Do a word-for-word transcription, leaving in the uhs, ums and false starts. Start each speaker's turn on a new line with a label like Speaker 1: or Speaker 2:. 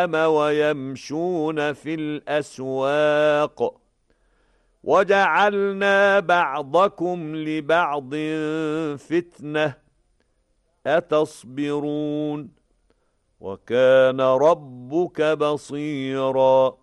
Speaker 1: ويمشون في الأسواق وجعلنا بعضكم لبعض فتنة أتصبرون وكان ربك بصيراً